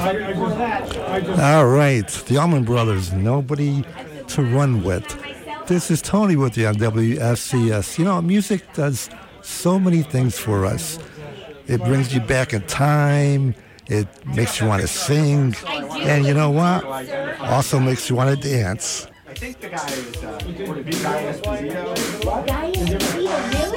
All right, the Allman Brothers, Nobody to Run With. This is Tony with you on WSCS. You know, music does so many things for us. It brings you back in time. It makes you want to sing. And you know what? Also makes you want to dance. I think the guy is Guy Esposito. Guy Esposito, really?